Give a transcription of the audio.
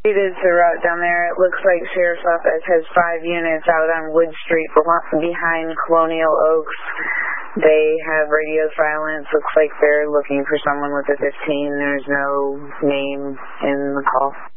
It is the route down there. It looks like Sheriff's Office has 5 units out on Wood Street behind Colonial Oaks. They have radio silence. Looks like they're looking for someone with a 15. There's no name in the call.